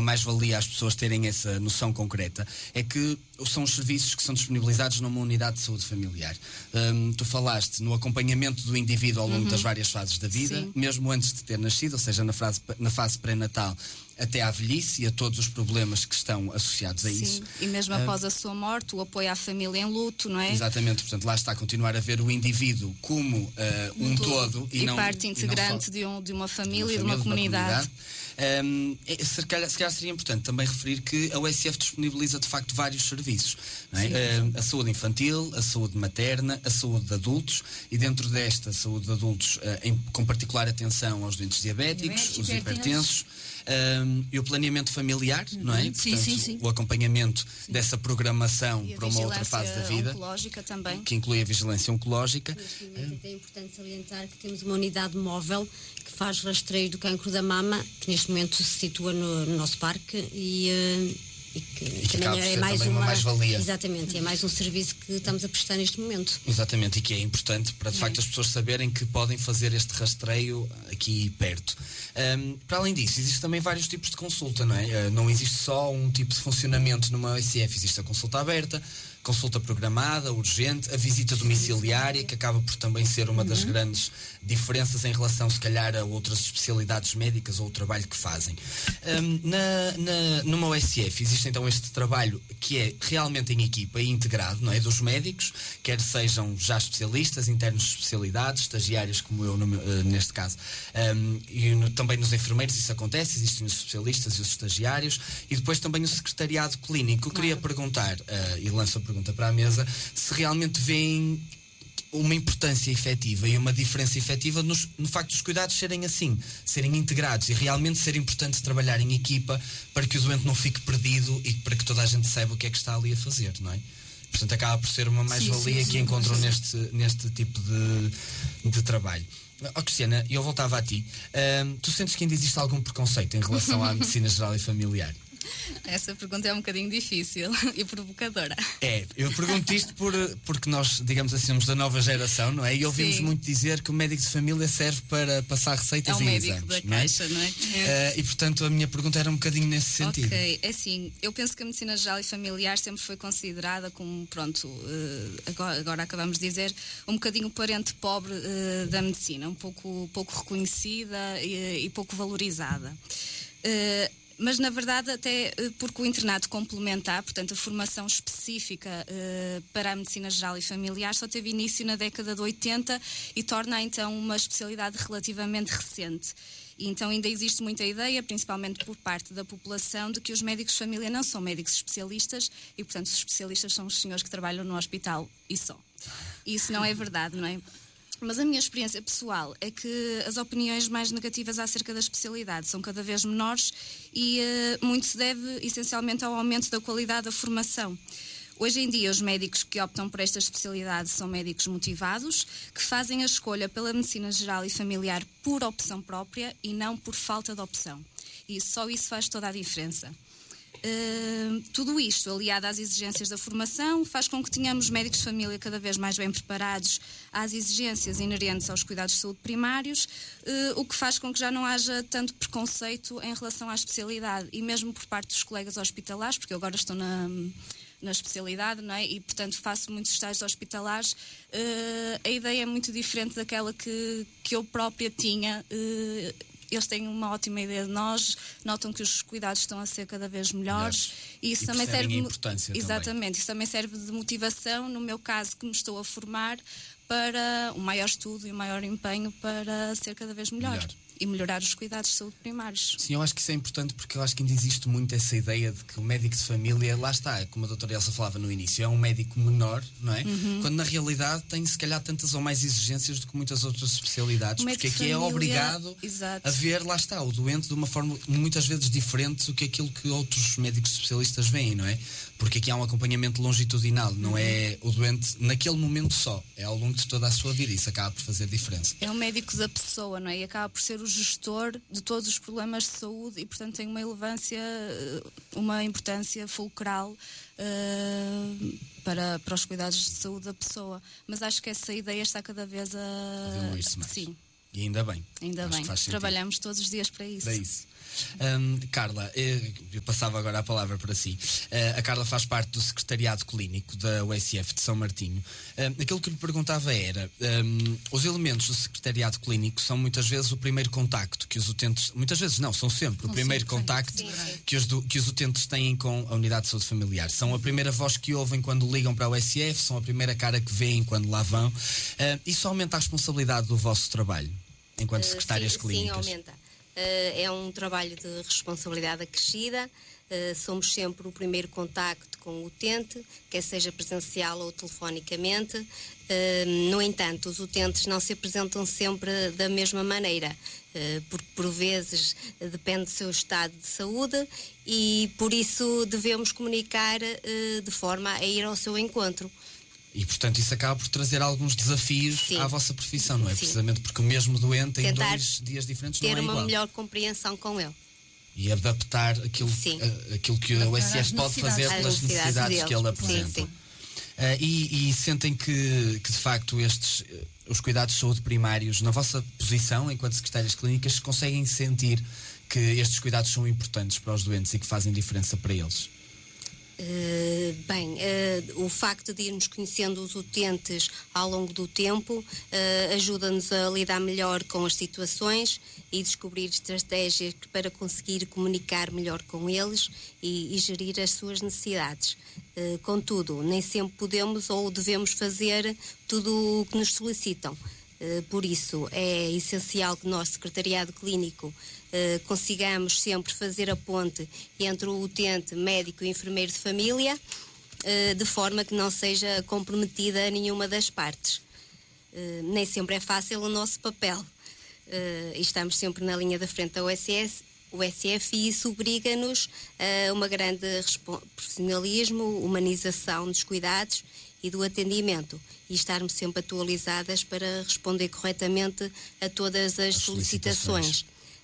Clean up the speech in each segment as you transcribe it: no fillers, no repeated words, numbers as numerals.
mais-valia às pessoas terem essa noção concreta, é que são os serviços que são disponibilizados numa unidade de saúde familiar. Tu falaste no acompanhamento do indivíduo ao longo das várias fases da vida, mesmo antes de ter nascido, ou seja, na fase pré-natal até à velhice e a todos os problemas que estão associados a isso. E mesmo após a sua morte, o apoio à família em luto, não é? Exatamente, portanto lá está a continuar a ver o indivíduo como um todo e não parte integrante de uma família e de uma comunidade. Se calhar seria importante também referir que a USF disponibiliza de facto vários serviços, não é? A saúde infantil, a saúde materna, a saúde de adultos, e dentro desta saúde de adultos com particular atenção aos doentes diabéticos, os hipertensos, e o planeamento familiar, não é? Portanto, o acompanhamento dessa programação para uma outra fase da vida, oncológica também, que inclui a vigilância oncológica. É importante salientar que temos uma unidade móvel que faz rastreio do cancro da mama, que neste momento se situa no nosso parque e que também é mais uma mais-valia. Exatamente, é mais um serviço que estamos a prestar neste momento. Exatamente, e que é importante para de facto as pessoas saberem que podem fazer este rastreio aqui perto. Para além disso, existem também vários tipos de consulta, não é? Não existe só um tipo de funcionamento numa OSF, existe a consulta aberta, consulta programada, urgente, a visita domiciliária, que acaba por também ser uma das grandes diferenças em relação, se calhar, a outras especialidades médicas ou o trabalho que fazem. Numa OSF existe então este trabalho que é realmente em equipa e integrado, não é? Dos médicos, quer sejam já especialistas, internos de especialidades, estagiários como eu neste caso, e também nos enfermeiros isso acontece, existem os especialistas e os estagiários, e depois também o secretariado clínico. Eu queria perguntar, e lanço a pergunta para a mesa, se realmente veem uma importância efetiva e uma diferença efetiva no facto dos cuidados serem assim, serem integrados, e realmente ser importante trabalhar em equipa para que o doente não fique perdido e para que toda a gente saiba o que é que está ali a fazer, não é? Portanto, acaba por ser uma mais-valia que encontram neste tipo de trabalho. Cristiana, eu voltava a ti. Tu sentes que ainda existe algum preconceito em relação à medicina geral e familiar? Essa pergunta é um bocadinho difícil e provocadora. Eu pergunto isto porque nós, digamos assim, somos da nova geração, não é? E ouvimos muito dizer que o médico de família serve para passar receitas e exames. É o médico da caixa, não é? E portanto a minha pergunta era um bocadinho nesse sentido. Ok, é assim, eu penso que a medicina geral e familiar sempre foi considerada como, agora acabamos de dizer, um bocadinho o parente pobre da medicina, um pouco reconhecida e pouco valorizada. Mas, na verdade, até porque o internato complementar, portanto, a formação específica para a medicina geral e familiar só teve início na década de 80 e torna, então, uma especialidade relativamente recente. E, então, ainda existe muita ideia, principalmente por parte da população, de que os médicos de família não são médicos especialistas e, portanto, os especialistas são os senhores que trabalham no hospital e só. E isso não é verdade, não é? Mas a minha experiência pessoal é que as opiniões mais negativas acerca da especialidade são cada vez menores e muito se deve essencialmente ao aumento da qualidade da formação. Hoje em dia, os médicos que optam por esta especialidade são médicos motivados, que fazem a escolha pela medicina geral e familiar por opção própria e não por falta de opção. E só isso faz toda a diferença. Tudo isto, aliado às exigências da formação, faz com que tenhamos médicos de família cada vez mais bem preparados às exigências inerentes aos cuidados de saúde primários, o que faz com que já não haja tanto preconceito em relação à especialidade, e mesmo por parte dos colegas hospitalares, porque eu agora estou na especialidade, não é? E, portanto, faço muitos estágios hospitalares. A ideia é muito diferente daquela que eu própria tinha. Eles têm uma ótima ideia de nós, notam que os cuidados estão a ser cada vez melhores. E isso também serve. Exatamente, isso também serve de motivação, no meu caso, que me estou a formar, para um maior estudo e um maior empenho para ser cada vez melhor. E melhorar os cuidados de saúde primários. Sim, eu acho que isso é importante, porque eu acho que ainda existe muito essa ideia de que o médico de família, lá está, como a doutora Elsa falava no início, é um médico menor, não é? Quando na realidade tem se calhar tantas ou mais exigências do que muitas outras especialidades, porque aqui é obrigado a ver, lá está, o doente de uma forma muitas vezes diferente do que aquilo que outros médicos especialistas veem, não é? Porque aqui há um acompanhamento longitudinal, não é o doente naquele momento só, é ao longo de toda a sua vida, isso acaba por fazer diferença. É o médico da pessoa, não é? E acaba por ser o gestor de todos os problemas de saúde e, portanto, tem uma importância fulcral para os cuidados de saúde da pessoa. Mas acho que essa ideia está cada vez a diluir-se mais. Sim. E ainda bem. Ainda bem. Trabalhamos todos os dias para isso. Carla, eu passava agora a palavra para si. A Carla faz parte do secretariado clínico da USF de São Martinho. Aquilo que lhe perguntava era, os elementos do secretariado clínico são muitas vezes o primeiro contacto que os utentes, muitas vezes não, são sempre o primeiro contacto que os utentes têm com a unidade de saúde familiar. São a primeira voz que ouvem quando ligam para a USF, são a primeira cara que veem quando lá vão. Isso aumenta a responsabilidade do vosso trabalho enquanto secretárias clínicas? Sim, aumenta. É um trabalho de responsabilidade acrescida. Somos sempre o primeiro contacto com o utente, quer seja presencial ou telefonicamente. No entanto, os utentes não se apresentam sempre da mesma maneira, porque por vezes depende do seu estado de saúde e por isso devemos comunicar de forma a ir ao seu encontro. E, portanto, isso acaba por trazer alguns desafios à vossa profissão, não é? Sim. Precisamente porque o mesmo doente em 2 dias diferentes não é igual. Ter uma melhor compreensão com ele. E adaptar aquilo que a USF pode fazer pelas necessidades que ele apresenta. E sentem que de facto os cuidados de saúde primários, na vossa posição enquanto secretárias clínicas, conseguem sentir que estes cuidados são importantes para os doentes e que fazem diferença para eles? O facto de irmos conhecendo os utentes ao longo do tempo ajuda-nos a lidar melhor com as situações e descobrir estratégias para conseguir comunicar melhor com eles e gerir as suas necessidades. Contudo, nem sempre podemos ou devemos fazer tudo o que nos solicitam. Por isso, é essencial que o nosso secretariado clínico consigamos sempre fazer a ponte entre o utente, médico e enfermeiro de família, de forma que não seja comprometida nenhuma das partes. Nem sempre é fácil o nosso papel. Estamos sempre na linha da frente da USF e isso obriga-nos a uma grande profissionalismo, humanização dos cuidados e do atendimento e estarmos sempre atualizadas para responder corretamente a todas as solicitações.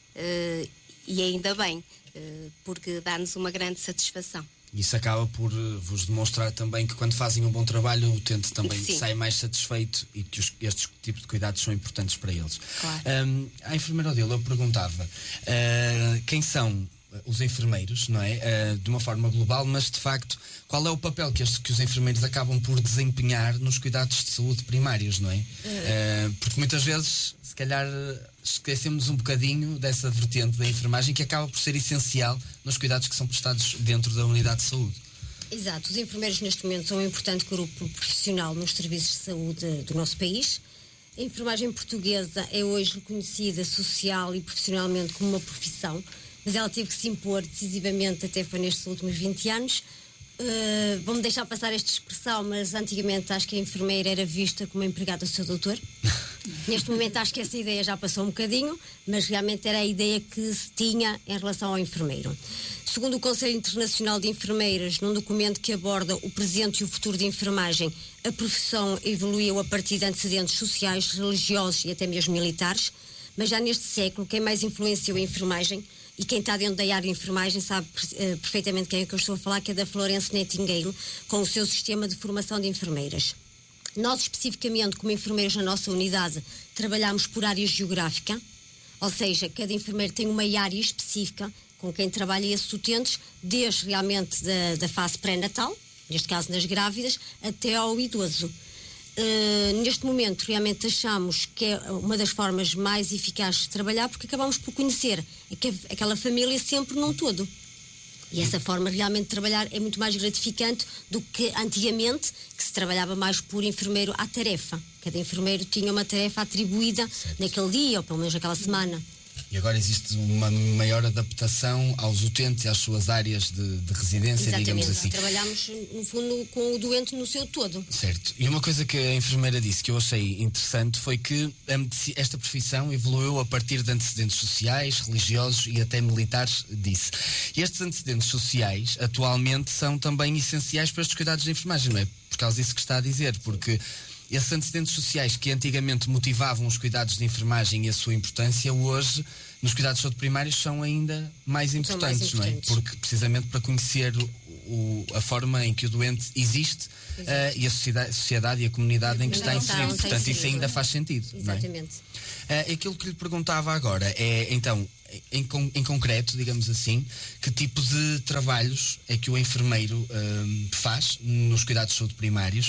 E ainda bem, porque dá-nos uma grande satisfação. Isso acaba por vos demonstrar também que quando fazem um bom trabalho o utente também sai mais satisfeito e que estes tipos de cuidados são importantes para eles. Claro. À enfermeira Odile, eu perguntava quem são os enfermeiros, não é? De uma forma global, mas de facto qual é o papel que os enfermeiros acabam por desempenhar nos cuidados de saúde primários, não é? Porque muitas vezes, se calhar, esquecemos um bocadinho dessa vertente da enfermagem que acaba por ser essencial nos cuidados que são prestados dentro da unidade de saúde. Exato, os enfermeiros neste momento são um importante grupo profissional nos serviços de saúde do nosso país. A enfermagem portuguesa é hoje reconhecida social e profissionalmente como uma profissão, mas ela teve que se impor decisivamente até foi nestes últimos 20 anos. Vou-me deixar passar esta expressão, mas antigamente acho que a enfermeira era vista como empregada do seu doutor. Neste momento acho que essa ideia já passou um bocadinho, mas realmente era a ideia que se tinha em relação ao enfermeiro. Segundo o Conselho Internacional de Enfermeiras, num documento que aborda o presente e o futuro de enfermagem, a profissão evoluiu a partir de antecedentes sociais, religiosos e até mesmo militares, mas já neste século quem mais influenciou a enfermagem e quem está dentro da área de enfermagem sabe perfeitamente quem é que eu estou a falar, que é da Florence Nightingale, com o seu sistema de formação de enfermeiras. Nós, especificamente, como enfermeiros na nossa unidade, trabalhamos por área geográfica, ou seja, cada enfermeiro tem uma área específica com quem trabalha esses utentes, desde realmente da fase pré-natal, neste caso nas grávidas, até ao idoso. Neste momento realmente achamos que é uma das formas mais eficazes de trabalhar porque acabamos por conhecer aquela família sempre num todo. E essa forma realmente de trabalhar é muito mais gratificante do que antigamente, que se trabalhava mais por enfermeiro à tarefa. Cada enfermeiro tinha uma tarefa atribuída naquele dia ou pelo menos naquela semana. E agora existe uma maior adaptação aos utentes e às suas áreas de residência, exatamente, digamos assim. Trabalhamos, no fundo, com o doente no seu todo. Certo. E uma coisa que a enfermeira disse que eu achei interessante foi que esta profissão evoluiu a partir de antecedentes sociais, religiosos e até militares, disse. E estes antecedentes sociais, atualmente, são também essenciais para estes cuidados de enfermagem, não é? Por causa disso que está a dizer, porque esses antecedentes sociais que antigamente motivavam os cuidados de enfermagem e a sua importância, hoje, nos cuidados de saúde primários, são ainda mais importantes, não é? Porque, precisamente, para conhecer a forma em que o doente existe e a sociedade e a comunidade em que está inserido. Portanto, isso ainda faz sentido. Exatamente. Não é? Aquilo que lhe perguntava agora é, então, em concreto, digamos assim, que tipo de trabalhos é que o enfermeiro faz nos cuidados de saúde primários,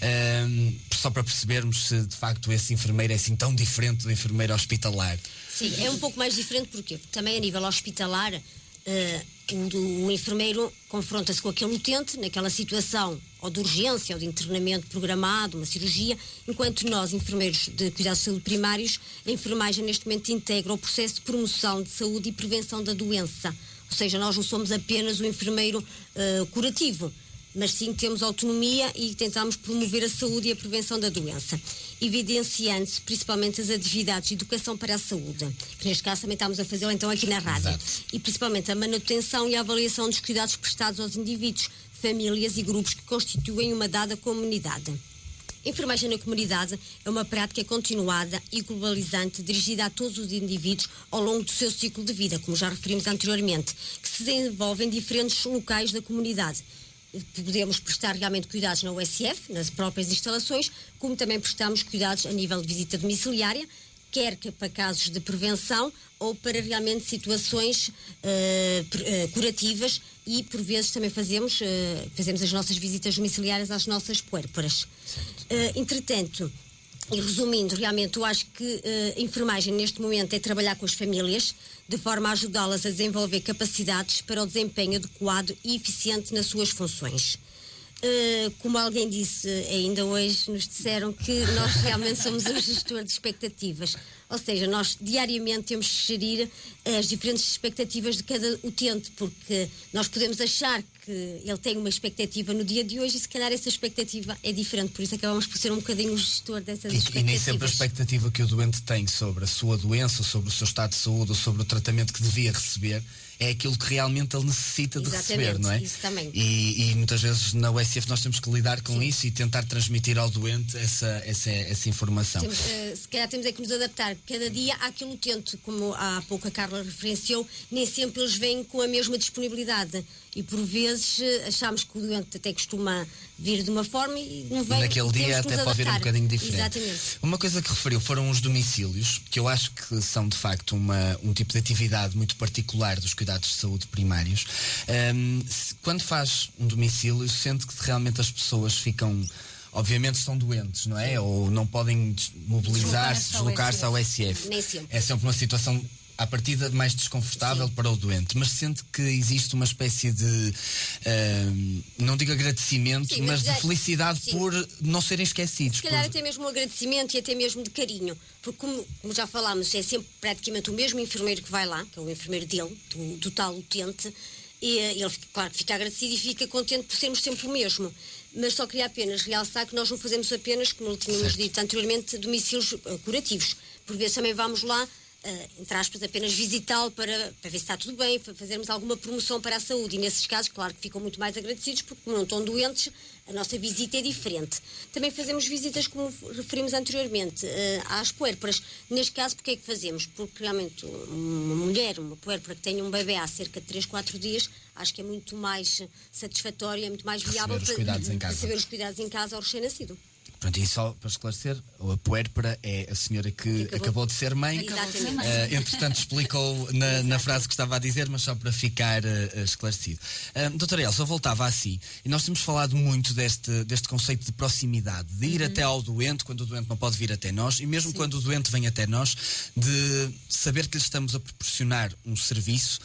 só para percebermos se de facto esse enfermeiro é assim tão diferente do enfermeiro hospitalar. Sim, é um pouco mais diferente porque também a nível hospitalar o enfermeiro confronta-se com aquele utente naquela situação ou de urgência ou de internamento programado, uma cirurgia, enquanto nós, enfermeiros de cuidados de saúde primários, a enfermagem neste momento integra o processo de promoção de saúde e prevenção da doença. Ou seja, nós não somos apenas o enfermeiro curativo, mas sim temos autonomia e tentamos promover a saúde e a prevenção da doença, evidenciando-se principalmente as atividades de educação para a saúde, que neste caso também estamos a fazê-lo então aqui na rádio. Exato. E principalmente a manutenção e a avaliação dos cuidados prestados aos indivíduos, famílias e grupos que constituem uma dada comunidade. A enfermagem na comunidade é uma prática continuada e globalizante dirigida a todos os indivíduos ao longo do seu ciclo de vida, como já referimos anteriormente, que se desenvolve em diferentes locais da comunidade. Podemos prestar realmente cuidados na USF, nas próprias instalações, como também prestamos cuidados a nível de visita domiciliária, quer que para casos de prevenção ou para realmente situações curativas, e por vezes também fazemos as nossas visitas domiciliárias às nossas puérperas. Entretanto, e resumindo, realmente eu acho que a enfermagem neste momento é trabalhar com as famílias de forma a ajudá-las a desenvolver capacidades para o desempenho adequado e eficiente nas suas funções. Como alguém disse ainda hoje, nos disseram que nós realmente somos um gestor de expectativas. Ou seja, nós diariamente temos que gerir as diferentes expectativas de cada utente, porque nós podemos achar que ele tem uma expectativa no dia de hoje e se calhar essa expectativa é diferente, por isso acabamos por ser um bocadinho o gestor dessas expectativas. E nem sempre a expectativa que o doente tem sobre a sua doença, sobre o seu estado de saúde ou sobre o tratamento que devia receber é aquilo que realmente ele necessita de receber, não é? Isso também. E muitas vezes na USF nós temos que lidar com isso e tentar transmitir ao doente essa informação. Se calhar temos é que nos adaptar cada dia àquele utente, como há pouco a Carla referenciou, nem sempre eles vêm com a mesma disponibilidade. E por vezes achamos que o doente até costuma vir de uma forma e não vem. Naquele dia até pode vir um bocadinho diferente. Exatamente. Uma coisa que referiu foram os domicílios, que eu acho que são de facto um tipo de atividade muito particular dos cuidados de saúde primários. Quando faz um domicílio, sente que realmente as pessoas ficam... Obviamente estão doentes, não é? Ou não podem mobilizar-se, deslocar-se ao USF. Nem sempre. É sempre uma situação à partida mais desconfortável para o doente, mas sente que existe uma espécie de não digo agradecimento, mas de felicidade por não serem esquecidos. Se calhar até mesmo um agradecimento e até mesmo de carinho, porque como já falámos, é sempre praticamente o mesmo enfermeiro que vai lá, que é o enfermeiro dele, do tal utente, e ele, claro, fica agradecido e fica contente por sermos sempre o mesmo. Mas só queria apenas realçar que nós não fazemos apenas, como tínhamos dito anteriormente, domicílios curativos. Por vezes também vamos lá, entre aspas, apenas visitá-lo para ver se está tudo bem, para fazermos alguma promoção para a saúde. E nesses casos, claro que ficam muito mais agradecidos, porque como não estão doentes, a nossa visita é diferente. Também fazemos visitas, como referimos anteriormente, às puérperas. Neste caso, porque é que fazemos? Porque realmente uma puérpera que tenha um bebê há cerca de 3-4 dias, acho que é muito mais satisfatório, é muito mais viável para receber os cuidados em casa ao recém-nascido. Pronto, e só para esclarecer, a puérpera é a senhora que acabou de ser mãe. Exatamente. Entretanto, explicou na frase que estava a dizer, mas só para ficar esclarecido. Doutora Elsa, eu voltava a si. E nós temos falado muito deste conceito de proximidade, de ir até ao doente, quando o doente não pode vir até nós, e mesmo quando o doente vem até nós, de saber que lhe estamos a proporcionar um serviço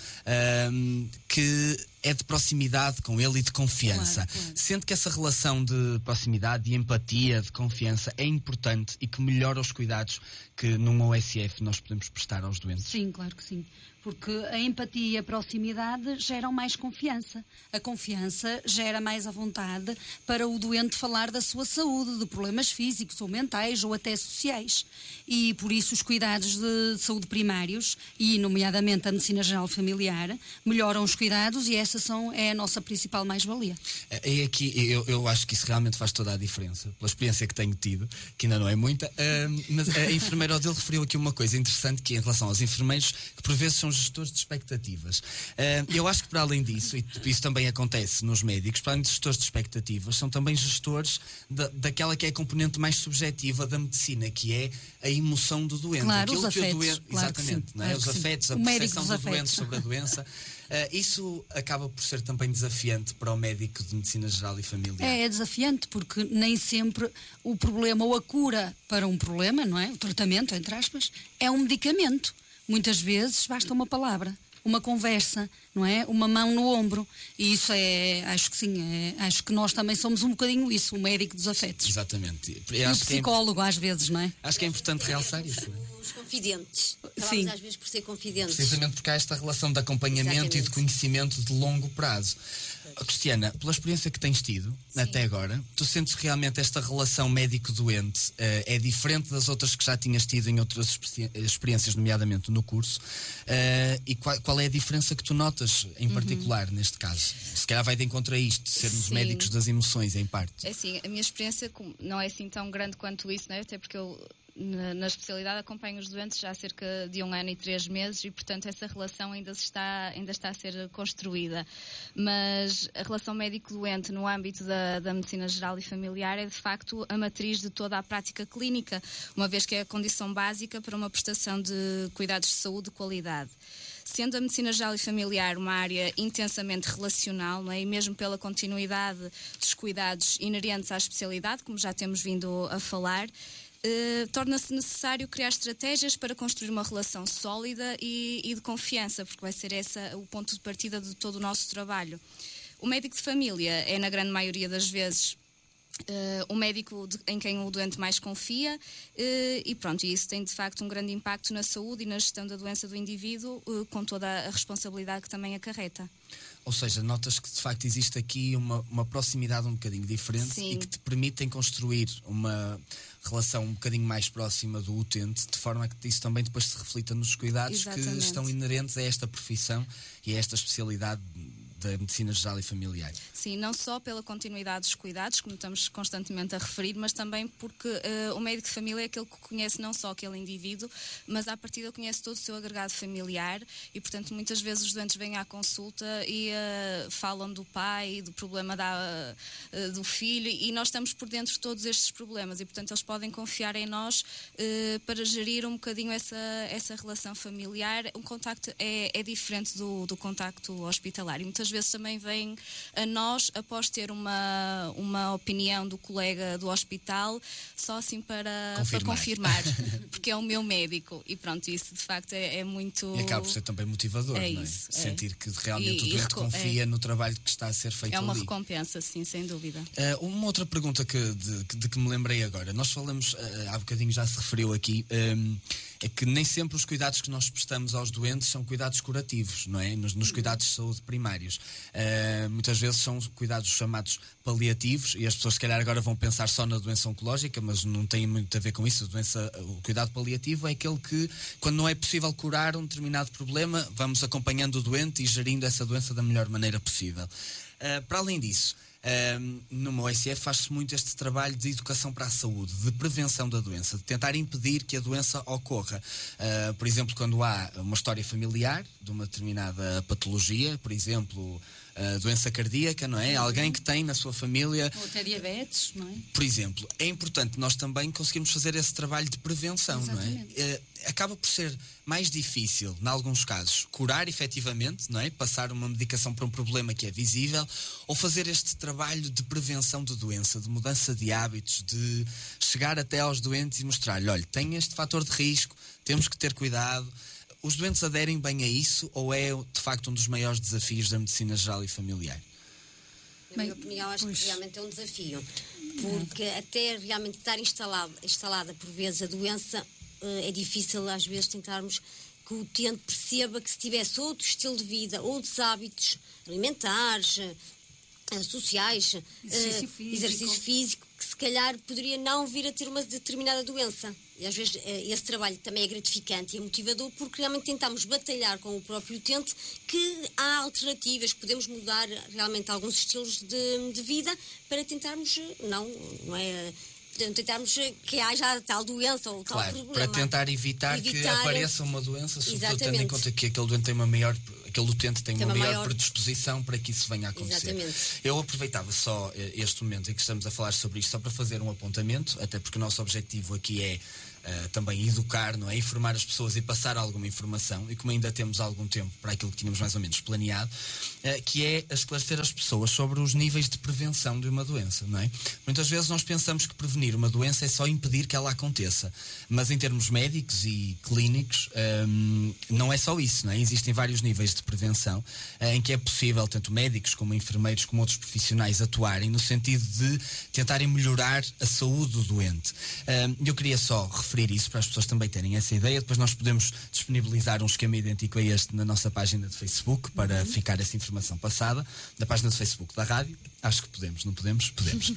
que é de proximidade com ele e de confiança. Claro. Sente que essa relação de proximidade, de empatia, de confiança é importante e que melhora os cuidados que numa USF nós podemos prestar aos doentes? Sim, claro que sim. Porque a empatia e a proximidade geram mais confiança. A confiança gera mais a vontade para o doente falar da sua saúde, de problemas físicos ou mentais ou até sociais. E por isso os cuidados de saúde primários, e nomeadamente a medicina geral familiar, melhoram os cuidados e essa é a nossa principal mais-valia. E aqui eu acho que isso realmente faz toda a diferença, pela experiência que tenho tido, que ainda não é muita, mas a enfermeira Odile referiu aqui uma coisa interessante, que é em relação aos enfermeiros, que por vezes são são gestores de expectativas. Eu acho que para além disso, e isso também acontece nos médicos, para além de gestores de expectativas, são também gestores daquela que é a componente mais subjetiva da medicina, que é a emoção do doente. Claro, aquilo os que afetos. o doente, Claro exatamente, que sim, não é? claro Os que sim. afetos, a O médico percepção dos do doente afetos. sobre a doença. Isso acaba por ser também desafiante para o médico de medicina geral e familiar. É desafiante, porque nem sempre o problema ou a cura para um problema, não é? O tratamento, entre aspas, é um medicamento. Muitas vezes basta uma palavra, uma conversa, não é? Uma mão no ombro. E isso acho que sim, acho que nós também somos um bocadinho isso, o médico dos afetos. Exatamente. E o psicólogo, às vezes, não é? Acho que é importante realçar isso. Os confidentes. Sim. Às vezes por ser confidentes. Precisamente porque há esta relação de acompanhamento e de conhecimento de longo prazo. Cristiana, pela experiência que tens tido até agora, tu sentes realmente esta relação médico-doente é diferente das outras que já tinhas tido em outras experiências, nomeadamente no curso? E qual é a diferença que tu notas em particular neste caso? Se calhar vai de encontro a isto, de sermos médicos das emoções, em parte. É assim, a minha experiência não é assim tão grande quanto isso, não é? Até porque eu na especialidade acompanho os doentes já há cerca de 1 ano e 3 meses e, portanto, essa relação ainda está a ser construída. Mas a relação médico-doente no âmbito da medicina geral e familiar é, de facto, a matriz de toda a prática clínica, uma vez que é a condição básica para uma prestação de cuidados de saúde de qualidade. Sendo a medicina geral e familiar uma área intensamente relacional, não é? E mesmo pela continuidade dos cuidados inerentes à especialidade, como já temos vindo a falar, torna-se necessário criar estratégias para construir uma relação sólida e de confiança, porque vai ser esse o ponto de partida de todo o nosso trabalho. O médico de família é, na grande maioria das vezes, o médico em quem o doente mais confia e pronto, e isso tem de facto um grande impacto na saúde e na gestão da doença do indivíduo, com toda a responsabilidade que também acarreta. Ou seja, notas que de facto existe aqui uma proximidade um bocadinho diferente. Sim. E que te permitem construir uma relação um bocadinho mais próxima do utente, de forma que isso também depois se reflita nos cuidados que estão inerentes a esta profissão e a esta especialidade da medicina geral e familiar. Sim, não só pela continuidade dos cuidados, como estamos constantemente a referir, mas também porque o médico de família é aquele que conhece não só aquele indivíduo, mas à partida conhece todo o seu agregado familiar e, portanto, muitas vezes os doentes vêm à consulta e falam do pai, do problema do filho, e nós estamos por dentro de todos estes problemas e, portanto, eles podem confiar em nós para gerir um bocadinho essa relação familiar. Um contacto é diferente do contacto hospitalar e muitas vezes também vem a nós após ter uma opinião do colega do hospital, só assim para confirmar porque é o meu médico e pronto, isso de facto é muito... E acaba por ser também motivador, não é? Isso, sentir que realmente o doente confia no trabalho que está a ser feito ali. É uma recompensa, sim, sem dúvida. Uma outra pergunta de que me lembrei agora, nós falamos, há bocadinho já se referiu aqui, é que nem sempre os cuidados que nós prestamos aos doentes são cuidados curativos, não é? Nos cuidados de saúde primários. Muitas vezes são cuidados chamados paliativos e as pessoas se calhar agora vão pensar só na doença oncológica, mas não tem muito a ver com isso. O cuidado paliativo é aquele que, quando não é possível curar um determinado problema, vamos acompanhando o doente e gerindo essa doença da melhor maneira possível. Para além disso, no OSF faz-se muito este trabalho de educação para a saúde, de prevenção da doença, de tentar impedir que a doença ocorra. Por exemplo, quando há uma história familiar de uma determinada patologia, por exemplo, doença cardíaca, não é? Alguém que tem na sua família... Ou até diabetes, não é? Por exemplo, é importante nós também conseguirmos fazer esse trabalho de prevenção, exatamente, não é? Acaba por ser mais difícil, em alguns casos, curar efetivamente, não é? Passar uma medicação para um problema que é visível, ou fazer este trabalho de prevenção de doença, de mudança de hábitos, de chegar até aos doentes e mostrar-lhe, olha, tem este fator de risco, temos que ter cuidado. Os doentes aderem bem a isso ou é, de facto, um dos maiores desafios da medicina geral e familiar? Na minha opinião, acho que realmente é um desafio. Porque até realmente estar instalada por vezes a doença, é difícil às vezes tentarmos que o utente perceba que se tivesse outro estilo de vida, outros hábitos alimentares, sociais, exercício físico, que se calhar poderia não vir a ter uma determinada doença. E às vezes esse trabalho também é gratificante e é motivador porque realmente tentamos batalhar com o próprio utente que há alternativas, que podemos mudar realmente alguns estilos de vida para tentarmos, não é tentarmos que haja tal doença ou tal problema. Para tentar evitar que apareça uma doença, sobretudo tendo em conta que aquele utente tem uma maior predisposição para que isso venha a acontecer. Exatamente. Eu aproveitava só este momento em que estamos a falar sobre isto, só para fazer um apontamento, até porque o nosso objetivo aqui é também educar, não é? Informar as pessoas e passar alguma informação, e como ainda temos algum tempo para aquilo que tínhamos mais ou menos planeado, que é esclarecer as pessoas sobre os níveis de prevenção de uma doença, não é? Muitas vezes nós pensamos que prevenir uma doença é só impedir que ela aconteça, mas em termos médicos e clínicos não é só isso, não é? Existem vários níveis de prevenção em que é possível tanto médicos como enfermeiros como outros profissionais atuarem no sentido de tentarem melhorar a saúde do doente. Eu queria só referir isso para as pessoas também terem essa ideia. Depois nós podemos disponibilizar um esquema idêntico a este na nossa página de Facebook para ficar essa informação passada, na página de Facebook da rádio. Acho que podemos, não podemos? Podemos.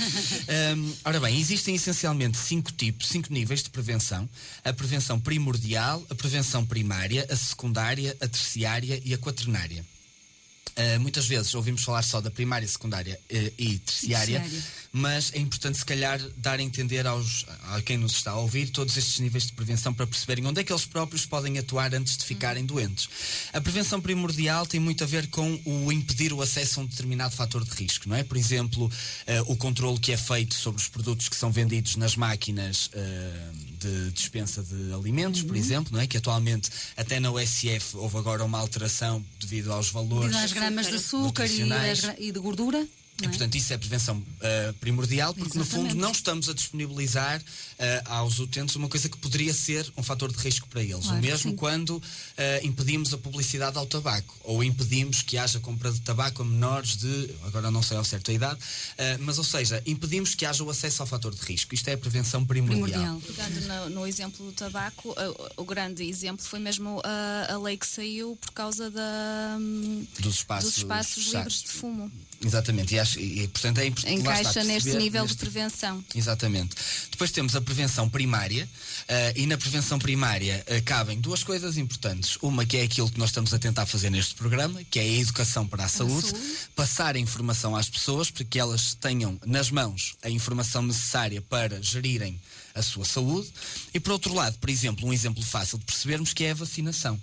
Ora bem, existem essencialmente 5 níveis de prevenção: a prevenção primordial, a prevenção primária, a secundária, a terciária e a quaternária. Muitas vezes ouvimos falar só da primária, secundária e terciária, mas é importante se calhar dar a entender a quem nos está a ouvir todos estes níveis de prevenção para perceberem onde é que eles próprios podem atuar antes de ficarem doentes. A prevenção primordial tem muito a ver com o impedir o acesso a um determinado fator de risco, não é? Por exemplo, o controle que é feito sobre os produtos que são vendidos nas máquinas de dispensa de alimentos, por exemplo, não é? Que atualmente até na USF houve agora uma alteração devido aos valores gramas de açúcar e de gordura. E, portanto, isso é prevenção primordial, porque no fundo não estamos a disponibilizar aos utentes uma coisa que poderia ser um fator de risco para eles. Claro, o mesmo quando impedimos a publicidade ao tabaco, ou impedimos que haja compra de tabaco a menores de, agora não sei ao certo a idade, mas ou seja, impedimos que haja o acesso ao fator de risco. Isto é a prevenção primordial. Pegando no exemplo do tabaco, o grande exemplo foi mesmo a lei que saiu por causa dos espaços livres de fumo. Exatamente, e portanto é importante. Encaixa neste nível de prevenção. Exatamente. Depois temos a prevenção primária, e na prevenção primária cabem 2 coisas importantes. Uma que é aquilo que nós estamos a tentar fazer neste programa, que é a educação para a saúde, passar a informação às pessoas para que elas tenham nas mãos a informação necessária para gerirem a sua saúde. E por outro lado, por exemplo, um exemplo fácil de percebermos que é a vacinação.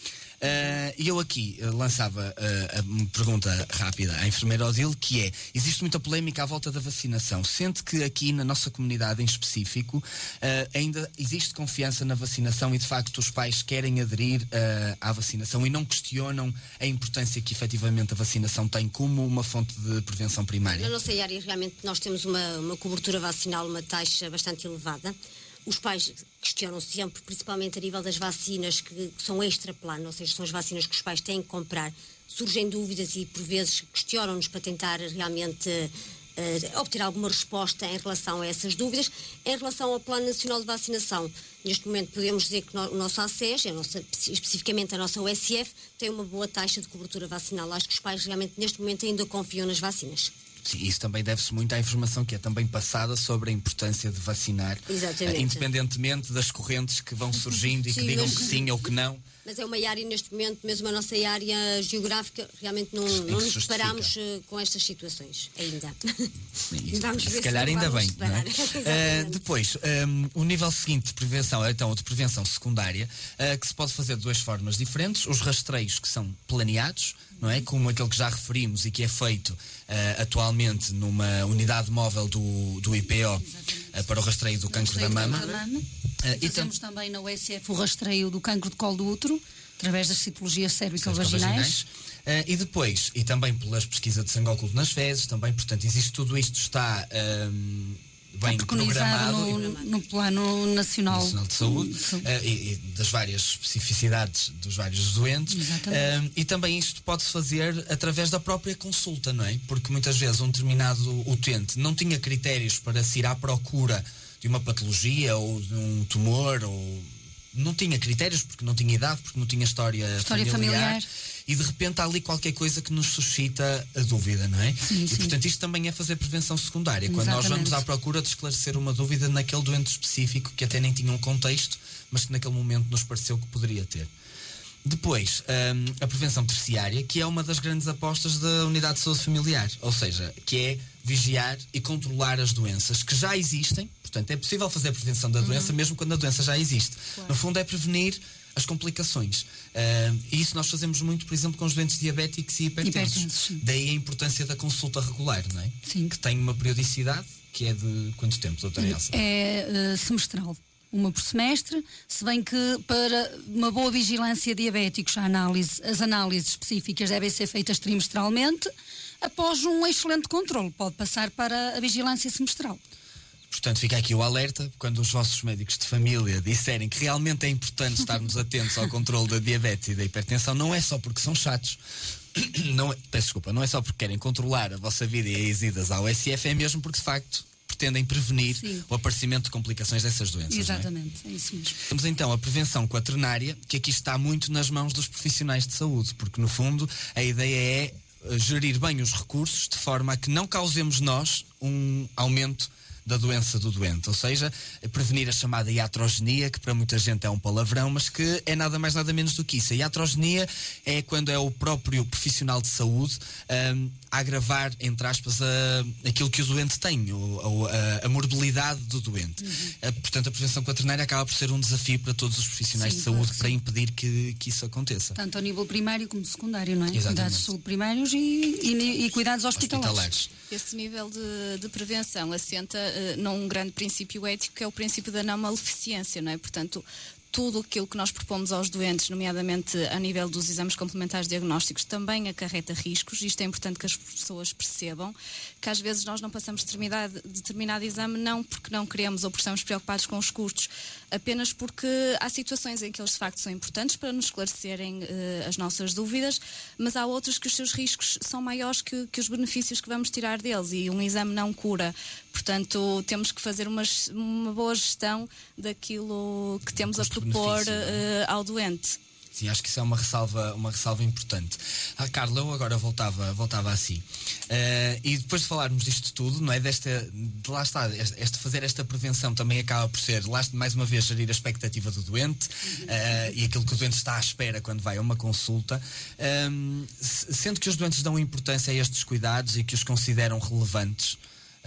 E eu aqui lançava uma pergunta rápida à enfermeira Odile, que é: existe muita polémica à volta da vacinação. Sente que aqui na nossa comunidade em específico ainda existe confiança na vacinação e de facto os pais querem aderir à vacinação e não questionam a importância que efetivamente a vacinação tem como uma fonte de prevenção primária? Na nossa área realmente nós temos uma cobertura vacinal, uma taxa bastante elevada. Os pais questionam sempre, principalmente a nível das vacinas que são extra-plano, ou seja, são as vacinas que os pais têm que comprar. Surgem dúvidas e, por vezes, questionam-nos para tentar realmente obter alguma resposta em relação a essas dúvidas. Em relação ao Plano Nacional de Vacinação, neste momento podemos dizer que o nosso ACES, especificamente a nossa USF, tem uma boa taxa de cobertura vacinal. Acho que os pais realmente, neste momento, ainda confiam nas vacinas. Sim, isso também deve-se muito à informação que é também passada sobre a importância de vacinar, independentemente das correntes que vão surgindo e que digam que sim ou que não. Mas é uma área neste momento, mesmo a nossa área geográfica, realmente não nos deparamos com estas situações ainda. Se calhar ainda bem, não é? Depois, o nível seguinte de prevenção é então o de prevenção secundária, que se pode fazer de 2 formas diferentes: os rastreios que são planeados, não é? Como aquele que já referimos e que é feito atualmente numa unidade móvel do IPO para o rastreio do cancro da mama. Fazemos também na USF o rastreio do cancro de colo do útero, através das citologias cérvico-vaginais. E depois, e também pelas pesquisas de sangue oculto nas fezes, também, portanto, existe tudo isto, está bem programado no Plano Nacional de Saúde e das várias especificidades dos vários doentes. E também isto pode-se fazer através da própria consulta, não é? Porque muitas vezes um determinado utente não tinha critérios para se ir à procura de uma patologia ou de um tumor, ou não tinha critérios porque não tinha idade, porque não tinha história familiar. E de repente há ali qualquer coisa que nos suscita a dúvida, não é? Sim. Portanto isto também é fazer prevenção secundária. Quando nós vamos à procura de esclarecer uma dúvida naquele doente específico que até nem tinha um contexto, mas que naquele momento nos pareceu que poderia ter. Depois, a prevenção terciária, que é uma das grandes apostas da Unidade de Saúde Familiar, ou seja, que é vigiar e controlar as doenças que já existem. Portanto, é possível fazer a prevenção da doença mesmo quando a doença já existe. Claro. No fundo, é prevenir as complicações. E isso nós fazemos muito, por exemplo, com os doentes diabéticos e hipertensos. Daí a importância da consulta regular, não é? Sim. Que tem uma periodicidade, que é de quanto tempo, doutora Elsa? É semestral. Uma por semestre, se bem que para uma boa vigilância diabéticos, as análises específicas devem ser feitas trimestralmente, após um excelente controle. Pode passar para a vigilância semestral. Portanto, fica aqui o alerta, quando os vossos médicos de família disserem que realmente é importante estarmos atentos ao controle da diabetes e da hipertensão, não é só porque são chatos, não é só porque querem controlar a vossa vida e as idas ao SF, é mesmo porque de facto pretendem prevenir o aparecimento de complicações dessas doenças. Exatamente, é isso mesmo. Temos então a prevenção quaternária, que aqui está muito nas mãos dos profissionais de saúde, porque no fundo a ideia é gerir bem os recursos de forma a que não causemos nós um aumento da doença do doente, ou seja, prevenir a chamada iatrogenia, que para muita gente é um palavrão, mas que é nada mais nada menos do que isso. A iatrogenia é quando é o próprio profissional de saúde a agravar, entre aspas, aquilo que o doente tem, a morbilidade do doente. Portanto, a prevenção quaternária acaba por ser um desafio para todos os profissionais de saúde para impedir que isso aconteça. Tanto ao nível primário como secundário, não é? Exatamente. Cuidados de saúde primários e cuidados hospitalares. Esse nível de prevenção assenta num grande princípio ético, que é o princípio da não maleficência, não é? Portanto, tudo aquilo que nós propomos aos doentes, nomeadamente a nível dos exames complementares diagnósticos, também acarreta riscos. Isto é importante que as pessoas percebam, que às vezes nós não passamos determinado exame não porque não queremos ou porque estamos preocupados com os custos, apenas porque há situações em que eles de facto são importantes para nos esclarecerem as nossas dúvidas, mas há outros que os seus riscos são maiores que os benefícios que vamos tirar deles, e um exame não cura. Portanto, temos que fazer uma boa gestão daquilo que temos a propor ao doente. Sim, acho que isso é uma ressalva importante. Carla, eu agora voltava assim. E depois de falarmos disto tudo, não é? Lá está, fazer esta prevenção também acaba por ser, mais uma vez, gerir a expectativa do doente e aquilo que o doente está à espera quando vai a uma consulta. Sendo que os doentes dão importância a estes cuidados e que os consideram relevantes,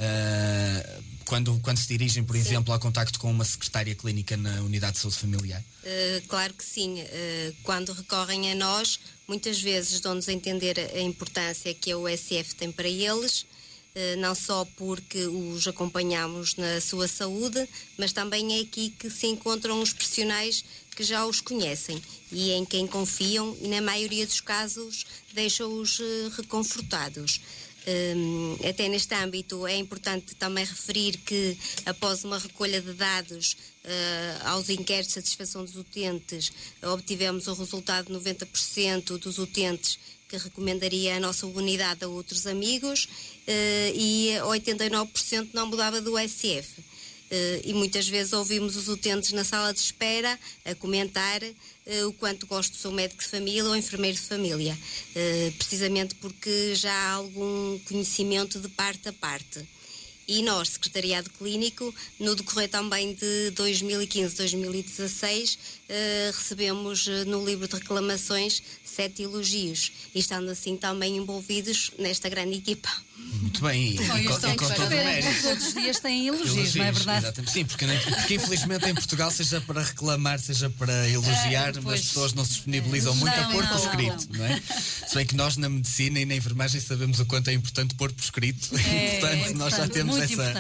quando se dirigem, por exemplo, ao contacto com uma secretária clínica na Unidade de Saúde Familiar? Claro que sim. Quando recorrem a nós, muitas vezes dão-nos a entender a importância que a USF tem para eles, não só porque os acompanhamos na sua saúde, mas também é aqui que se encontram os profissionais que já os conhecem e em quem confiam, e na maioria dos casos deixam-os reconfortados. Até neste âmbito é importante também referir que após uma recolha de dados aos inquéritos de satisfação dos utentes, obtivemos o resultado de 90% dos utentes que recomendaria a nossa unidade a outros amigos e 89% não mudava do USF. E muitas vezes ouvimos os utentes na sala de espera a comentar o quanto gosto do seu médico de família ou enfermeiro de família, precisamente porque já há algum conhecimento de parte a parte. E nós, Secretariado Clínico, no decorrer também de 2015-2016, recebemos no livro de reclamações 7 elogios, e estando assim também envolvidos nesta grande equipa. Muito bem, e com todo o mérito. Todos os dias têm elogios, não é verdade? Exatamente. Sim, porque infelizmente em Portugal, seja para reclamar, seja para elogiar, as pessoas não se disponibilizam muito a pôr por escrito, não é? Se bem que nós na medicina e na enfermagem sabemos o quanto é importante pôr por escrito, portanto nós já temos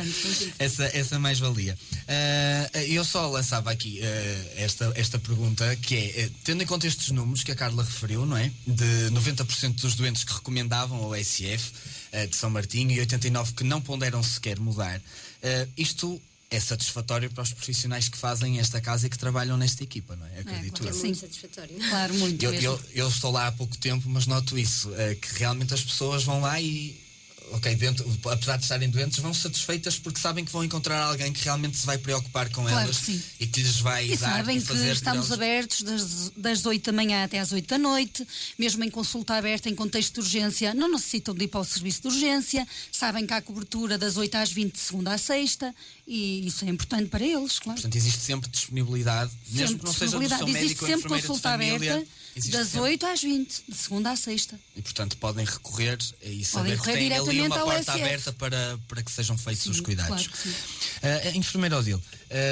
essa mais-valia. Eu só lançava aqui esta pergunta, que é, tendo em conta estes números que a Carla referiu, não é? De 90% dos doentes que recomendavam ao SF de São Martinho e 89% que não ponderam sequer mudar, isto é satisfatório para os profissionais que fazem esta casa e que trabalham nesta equipa, não é? Acredito eu. É muito satisfatório. Claro, muito eu estou lá há pouco tempo, mas noto isso, que realmente as pessoas vão lá e apesar de estarem doentes, vão satisfeitas porque sabem que vão encontrar alguém que realmente se vai preocupar com elas e que lhes vai dar sabem e fazer. Que estamos abertos das 8 da manhã até às 8 da noite, mesmo em consulta aberta, em contexto de urgência, não necessitam de ir para o serviço de urgência, sabem que há cobertura das 8 às 20, de segunda à sexta, e isso é importante para eles, claro. Portanto, existe sempre disponibilidade, mesmo que não seja do seu médico ou enfermeira de família. Das 8 às 20, de segunda à sexta. E, portanto, podem recorrer e saber que têm ali uma porta aberta para que sejam feitos os cuidados. Claro que sim. Enfermeira Odile,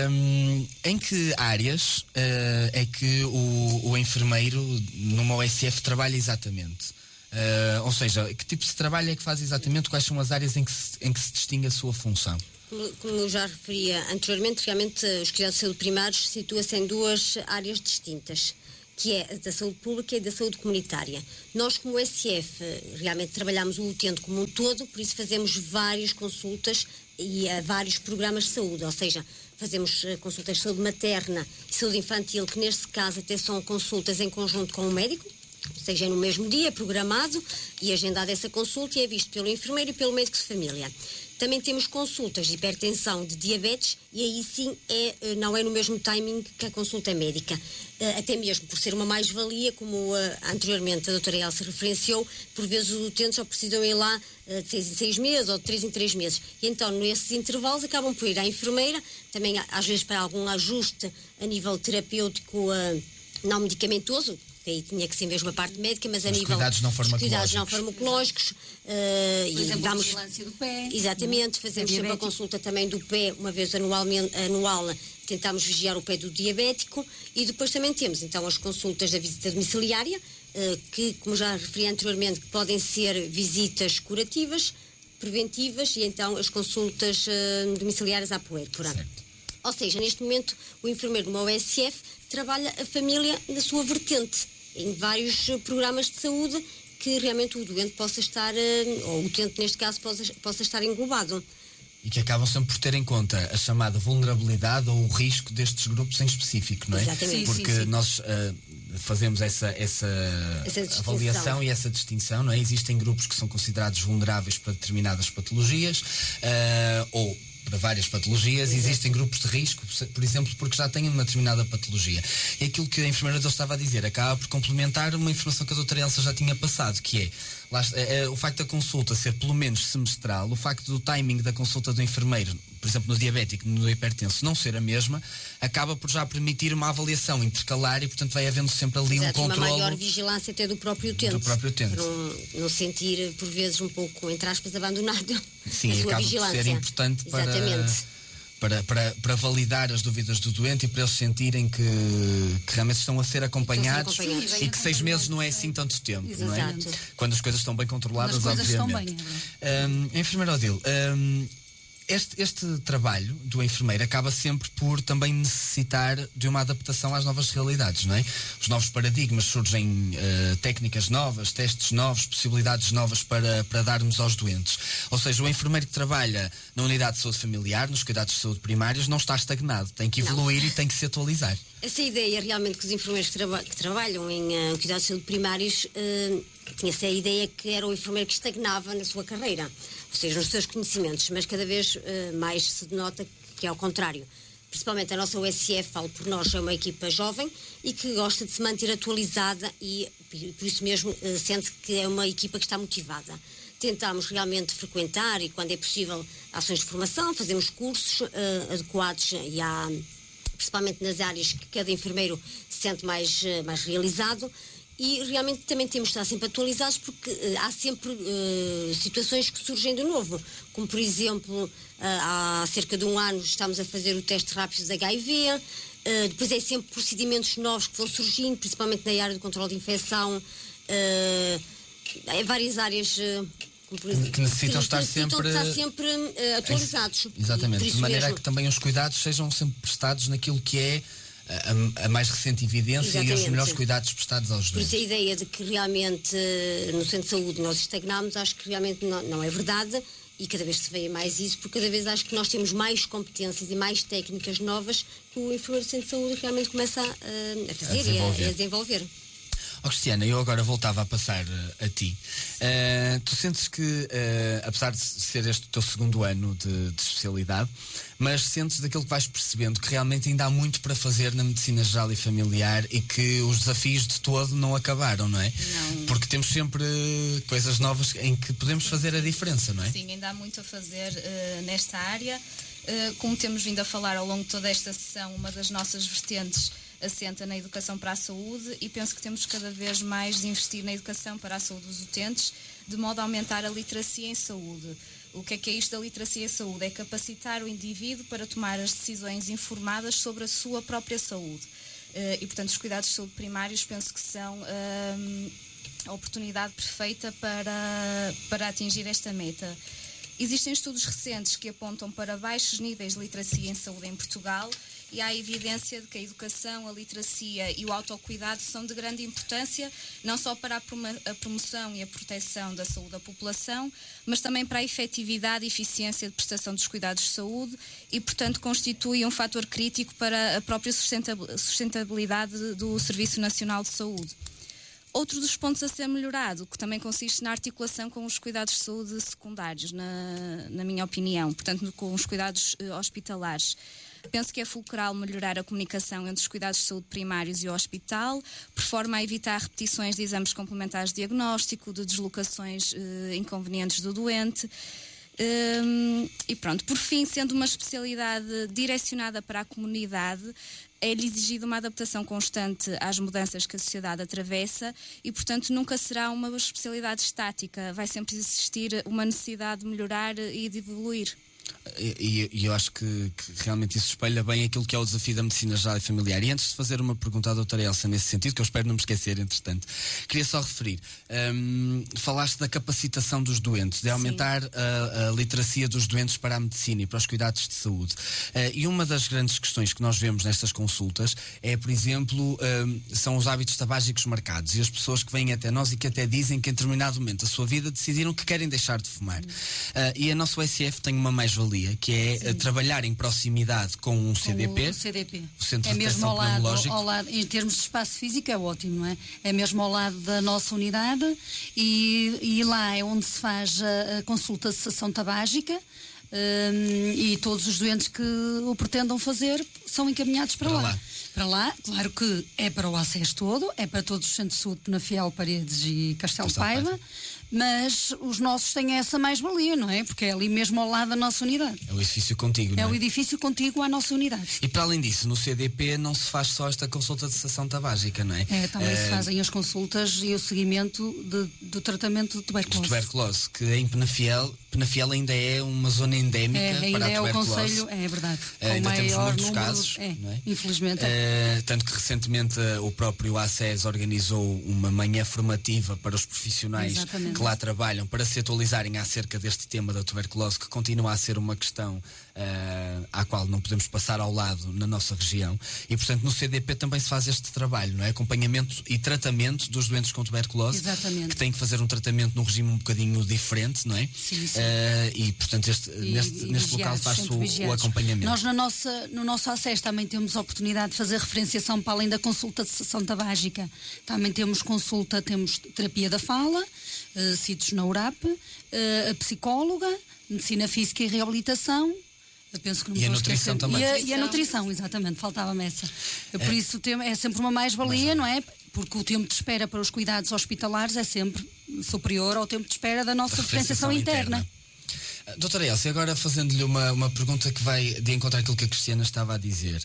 em que áreas é que o enfermeiro numa OSF trabalha exatamente? Ou seja, que tipo de trabalho é que faz exatamente? Quais são as áreas em que se distingue a sua função? Como eu já referia anteriormente, realmente os cuidados de saúde primários situa-se em duas áreas distintas, que é a da saúde pública e da saúde comunitária. Nós, como SF, realmente trabalhamos o utente como um todo, por isso fazemos várias consultas e vários programas de saúde, ou seja, fazemos consultas de saúde materna e saúde infantil, que neste caso até são consultas em conjunto com o médico, ou seja, é no mesmo dia, programado e agendada essa consulta e é visto pelo enfermeiro e pelo médico de família. Também temos consultas de hipertensão, de diabetes, e aí sim não é no mesmo timing que a consulta médica. Até mesmo por ser uma mais-valia, como anteriormente a doutora Elsa referenciou, por vezes os utentes só precisam ir lá de 6 em 6 meses ou de 3 em 3 meses. E então, nesses intervalos, acabam por ir à enfermeira, também às vezes para algum ajuste a nível terapêutico não medicamentoso, aí tinha que ser mesmo a parte médica, mas a nível cuidados não farmacológicos por exemplo, a vigilância do pé. Exatamente, fazemos sempre a consulta também do pé, uma vez anual, tentamos vigiar o pé do diabético, e depois também temos então as consultas da visita domiciliária, que, como já referi anteriormente, podem ser visitas curativas, preventivas, e então as consultas domiciliárias à puérpera. Ou seja, neste momento o enfermeiro de uma OSF trabalha a família na sua vertente, em vários programas de saúde, que realmente o doente possa estar, ou o utente neste caso, possa estar englobado. E que acabam sempre por ter em conta a chamada vulnerabilidade ou o risco destes grupos em específico, não é? Exatamente. Porque nós fazemos essa avaliação e essa distinção, não é? Existem grupos que são considerados vulneráveis para determinadas patologias, ou para várias patologias. Existem grupos de risco, por exemplo, porque já têm uma determinada patologia. E aquilo que a enfermeira estava a dizer acaba por complementar uma informação que a doutora Elsa já tinha passado, que é o facto da consulta ser pelo menos semestral, o facto do timing da consulta do enfermeiro, por exemplo, no diabético, no hipertenso, não ser a mesma, acaba por já permitir uma avaliação intercalar e, portanto, vai havendo sempre ali um controle. Uma maior vigilância até do próprio utente. Para não sentir, por vezes, um pouco, entre aspas, abandonado. Sim, a sua acaba vigilância. Por ser importante para validar as dúvidas do doente e para eles sentirem que realmente estão a ser acompanhados e que 6 meses não é assim tanto tempo, não é? Quando as coisas estão bem controladas, obviamente. Enfermeira Odile, este trabalho do enfermeiro acaba sempre por também necessitar de uma adaptação às novas realidades, não é? Os novos paradigmas, surgem técnicas novas, testes novos, possibilidades novas para darmos aos doentes. Ou seja, o enfermeiro que trabalha na unidade de saúde familiar, nos cuidados de saúde primários, não está estagnado, tem que evoluir e tem que se atualizar. Essa ideia realmente que os enfermeiros que trabalham em cuidados de saúde primários tinha-se a ideia que era o enfermeiro que estagnava na sua carreira, ou seja, nos seus conhecimentos, mas cada vez mais se denota que é ao contrário. Principalmente a nossa USF, falo por nós, é uma equipa jovem e que gosta de se manter atualizada e por isso mesmo sente que é uma equipa que está motivada. Tentamos realmente frequentar e, quando é possível, ações de formação, fazemos cursos adequados e principalmente nas áreas que cada enfermeiro se sente mais realizado. E realmente também temos de estar sempre atualizados, porque há sempre situações que surgem de novo, como por exemplo, há cerca de 1 ano estamos a fazer o teste rápido de HIV, depois é sempre procedimentos novos que vão surgindo, principalmente na área do controle de infecção, em várias áreas que necessitam estar sempre atualizados. Exatamente, de maneira a que também os cuidados sejam sempre prestados naquilo que é a mais recente evidência. Exatamente. E os melhores cuidados prestados aos doentes. Por isso a ideia de que realmente no centro de saúde nós estagnamos, acho que realmente não é verdade, e cada vez se vê mais isso, porque cada vez acho que nós temos mais competências e mais técnicas novas que o enfermeiro do centro de saúde realmente começa a fazer e a desenvolver. Cristiana, eu agora voltava a passar a ti. Tu sentes que, apesar de ser este o teu 2º ano de especialidade, mas sentes daquilo que vais percebendo que realmente ainda há muito para fazer na medicina geral e familiar e que os desafios de todo não acabaram, não é? Não. Porque temos sempre coisas novas em que podemos fazer a diferença, não é? Sim, ainda há muito a fazer nesta área. Como temos vindo a falar ao longo de toda esta sessão, uma das nossas vertentes assenta na educação para a saúde, e penso que temos cada vez mais de investir na educação para a saúde dos utentes, de modo a aumentar a literacia em saúde. O que é isto da literacia em saúde? É capacitar o indivíduo para tomar as decisões informadas sobre a sua própria saúde. E, portanto, os cuidados de saúde primários penso que são a oportunidade perfeita para atingir esta meta. Existem estudos recentes que apontam para baixos níveis de literacia em saúde em Portugal, e há evidência de que a educação, a literacia e o autocuidado são de grande importância, não só para a promoção e a proteção da saúde da população, mas também para a efetividade e eficiência de prestação dos cuidados de saúde, e, portanto, constitui um fator crítico para a própria sustentabilidade do Serviço Nacional de Saúde. Outro dos pontos a ser melhorado, que também consiste na articulação com os cuidados de saúde secundários, na minha opinião, portanto, com os cuidados hospitalares. Penso que é fulcral melhorar a comunicação entre os cuidados de saúde primários e o hospital, por forma a evitar repetições de exames complementares de diagnóstico, de deslocações inconvenientes do doente. E pronto, por fim, sendo uma especialidade direcionada para a comunidade, é-lhe exigida uma adaptação constante às mudanças que a sociedade atravessa e, portanto, nunca será uma especialidade estática. Vai sempre existir uma necessidade de melhorar e de evoluir. E eu acho que realmente isso espelha bem aquilo que é o desafio da medicina geral e familiar. E antes de fazer uma pergunta à doutora Elsa nesse sentido, que eu espero não me esquecer, entretanto, queria só referir, falaste da capacitação dos doentes, de aumentar a literacia dos doentes para a medicina e para os cuidados de saúde. E uma das grandes questões que nós vemos nestas consultas é, por exemplo, são os hábitos tabágicos marcados e as pessoas que vêm até nós e que até dizem que em determinado momento da sua vida decidiram que querem deixar de fumar. E a nossa USF tem uma mais-valia, que é trabalhar em proximidade com um CDP. O CDP. O Centro de Detecção Pneumológico. Ao lado, em termos de espaço físico é ótimo, não é? É mesmo ao lado da nossa unidade e lá é onde se faz a consulta de cessação tabágica. E todos os doentes que o pretendam fazer são encaminhados para lá. Para lá, claro que é para o acesso todo, é para todos os centros de saúde, Penafiel, Paredes e Castelo Paiva, mas os nossos têm essa mais-valia, não é? Porque é ali mesmo ao lado da nossa unidade. É o edifício contíguo, não é? É o edifício contíguo à nossa unidade. E para além disso, no CDP não se faz só esta consulta de cessação tabágica, não é? Também se fazem as consultas e o seguimento do tratamento de tuberculose. De tuberculose, que em Penafiel ainda é uma zona endémica para a tuberculose. É o concelho, é verdade. Ainda temos muitos casos, não é? Infelizmente. Tanto que recentemente o próprio ACES organizou uma manhã formativa para os profissionais que lá trabalham para se atualizarem acerca deste tema da tuberculose, que continua a ser uma questão à qual não podemos passar ao lado na nossa região. E, portanto, no CDP também se faz este trabalho, não é? Acompanhamento e tratamento dos doentes com tuberculose. Exatamente. Que têm que fazer um tratamento num regime um bocadinho diferente, não é? Sim. E, portanto, neste local faz-se o acompanhamento. Nós, no nosso ACES, também temos a oportunidade de fazer referenciação para além da consulta de cessação tabágica. Também temos temos terapia da fala, sítios na URAP, a psicóloga, medicina física e reabilitação. Eu penso que não e a nutrição também. E a nutrição, exatamente, faltava-me essa. Por isso é sempre uma mais-valia, não é? Porque o tempo de espera para os cuidados hospitalares é sempre superior ao tempo de espera da nossa referenciação interna. Doutora Elsa, agora fazendo-lhe uma pergunta que vai de encontro àquilo que a Cristiana estava a dizer.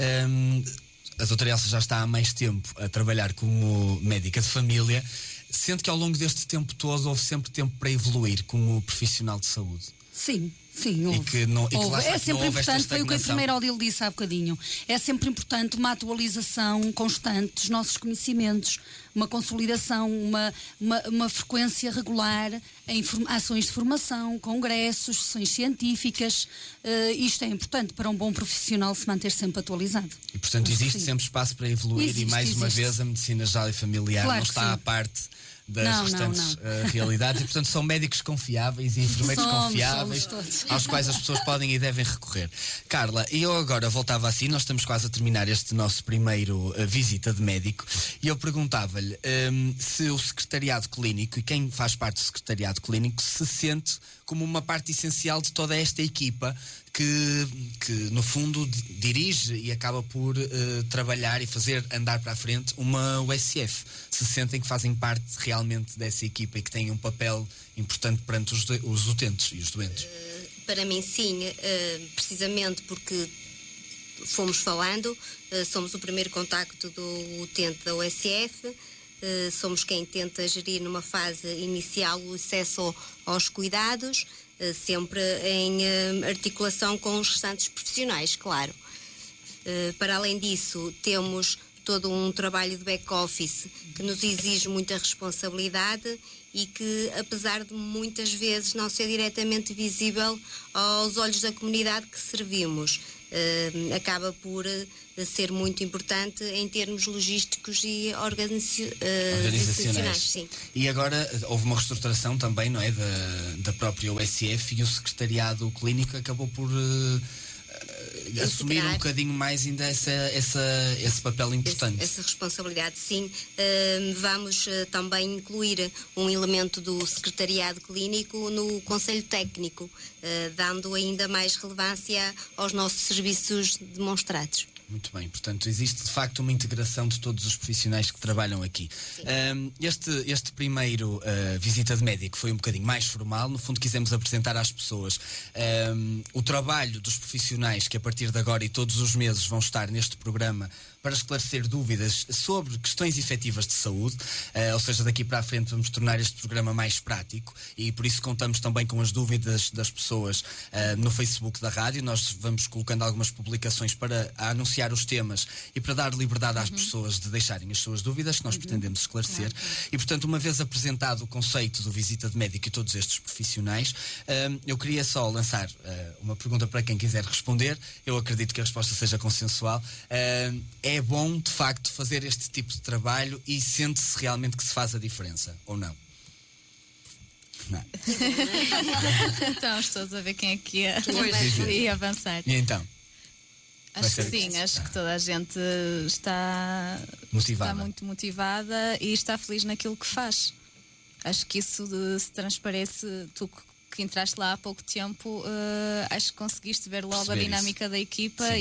A doutora Elsa já está há mais tempo a trabalhar como médica de família. Sente que ao longo deste tempo todo houve sempre tempo para evoluir como profissional de saúde? Sim, houve. É sempre importante, foi o que a enfermeira Odile disse há bocadinho, é sempre importante uma atualização constante dos nossos conhecimentos, uma consolidação, uma frequência regular em ações de formação, congressos, sessões científicas. Isto é importante para um bom profissional se manter sempre atualizado. E, portanto, existe sempre espaço para evoluir e, mais uma vez, a medicina geral e familiar não está à parte das restantes realidades e, portanto, são médicos confiáveis e enfermeiros confiáveis aos quais as pessoas podem e devem recorrer. Carla, eu agora voltava assim, nós estamos quase a terminar este nosso primeiro visita de médico e eu perguntava-lhe se o secretariado clínico e quem faz parte do secretariado clínico se sente como uma parte essencial de toda esta equipa que no fundo dirige e acaba por trabalhar e fazer andar para a frente uma USF. Se sentem que fazem parte realmente dessa equipa e que têm um papel importante perante os utentes e os doentes? Para mim sim, precisamente porque fomos falando, somos o primeiro contacto do utente da USF, somos quem tenta gerir numa fase inicial o acesso aos cuidados, sempre em articulação com os restantes profissionais, claro. Para além disso, temos todo um trabalho de back-office que nos exige muita responsabilidade e que, apesar de muitas vezes não ser diretamente visível aos olhos da comunidade que servimos, acaba por ser muito importante em termos logísticos e organizacionais. Sim. E agora houve uma reestruturação também, não é, da própria USF, e o secretariado clínico acabou por assumir um bocadinho mais ainda esse papel importante. Essa responsabilidade, sim. Vamos também incluir um elemento do secretariado clínico no Conselho Técnico, dando ainda mais relevância aos nossos serviços demonstrados. Muito bem, portanto existe de facto uma integração de todos os profissionais que trabalham aqui. Este primeiro visita de médico foi um bocadinho mais formal. No fundo quisemos apresentar às pessoas o trabalho dos profissionais que a partir de agora e todos os meses vão estar neste programa para esclarecer dúvidas sobre questões efetivas de saúde, ou seja, daqui para a frente vamos tornar este programa mais prático e por isso contamos também com as dúvidas das pessoas no Facebook da rádio. Nós vamos colocando algumas publicações para anunciar os temas e para dar liberdade às pessoas de deixarem as suas dúvidas que nós pretendemos esclarecer. E portanto, uma vez apresentado o conceito do visita de médico e todos estes profissionais, eu queria só lançar uma pergunta para quem quiser responder. Eu acredito que a resposta seja consensual. É bom, de facto, fazer este tipo de trabalho e sente-se realmente que se faz a diferença, ou não? Não. Estamos todos a ver quem é que ia avançar. E então? Acho que sim, acho que toda a gente está muito motivada e está feliz naquilo que faz. Acho que isso se transparece. Tu que entraste lá há pouco tempo, acho que conseguiste ver logo a dinâmica da equipa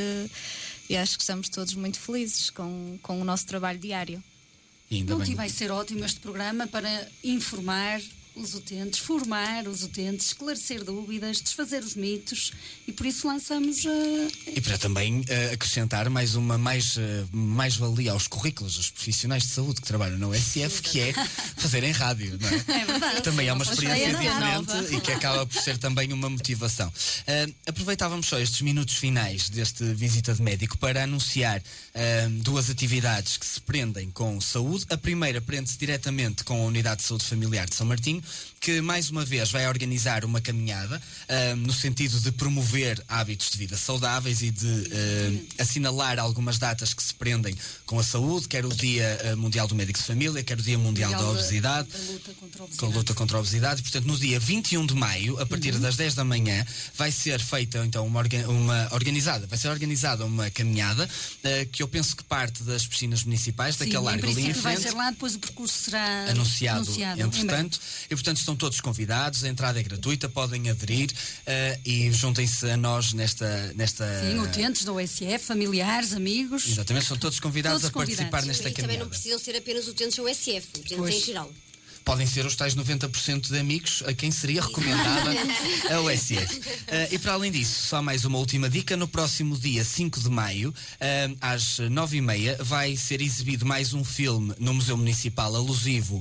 e acho que estamos todos muito felizes com o nosso trabalho diário. E vai ser ótimo este programa para informar os utentes, formar os utentes, esclarecer dúvidas, desfazer os mitos e por isso lançamos E para também acrescentar mais uma mais-valia aos currículos dos profissionais de saúde que trabalham na USF, que é fazerem rádio, não é? É verdade. Também é uma experiência diferente e que acaba por ser também uma motivação. Aproveitávamos só estes minutos finais deste visita de médico para anunciar duas atividades que se prendem com saúde. A primeira prende-se diretamente com a Unidade de Saúde Familiar de São Martinho, que mais uma vez vai organizar uma caminhada no sentido de promover hábitos de vida saudáveis e de assinalar algumas datas que se prendem com a saúde, quer o Dia Mundial do Médico de Família, quer o Dia Mundial da Obesidade, com a luta contra a obesidade. Portanto, no dia 21 de maio, a partir das 10 da manhã, vai ser feita então vai ser organizada uma caminhada que eu penso que parte das piscinas municipais, daquele largo ali em frente. Vai ser lá, depois o percurso será anunciado entretanto. E portanto estão todos convidados, a entrada é gratuita, podem aderir e juntem-se a nós nesta... Sim, utentes da USF, familiares, amigos. Exatamente, são todos convidados a participar nesta caminhada. E também não precisam ser apenas utentes da USF, utentes em geral. Podem ser os tais 90% de amigos a quem seria recomendada a USF. E para além disso, só mais uma última dica. No próximo dia 5 de maio, às 9h30, vai ser exibido mais um filme no Museu Municipal alusivo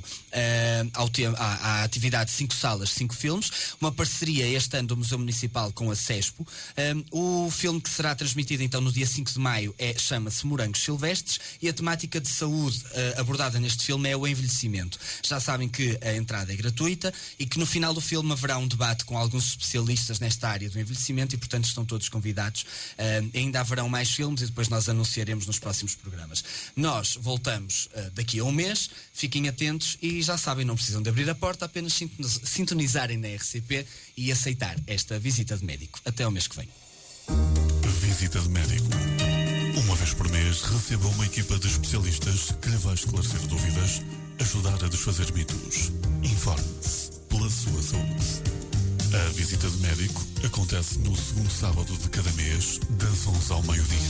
à atividade 5 salas, 5 filmes. Uma parceria este ano do Museu Municipal com a CESPO. O filme que será transmitido então no dia 5 de maio chama-se Morangos Silvestres e a temática de saúde abordada neste filme é o envelhecimento. Já sabem que a entrada é gratuita e que no final do filme haverá um debate com alguns especialistas nesta área do envelhecimento e portanto estão todos convidados. Ainda haverão mais filmes e depois nós anunciaremos nos próximos programas. Nós voltamos daqui a um mês, fiquem atentos e já sabem, não precisam de abrir a porta, apenas sintonizarem na RCP e aceitar esta visita de médico. Até ao mês que vem. Visita de médico. Uma vez por mês receba uma equipa de especialistas que lhe vai esclarecer dúvidas, ajudar a desfazer mitos. Informe-se pela sua saúde. A visita de médico acontece no segundo sábado de cada mês, das 11 ao meio-dia.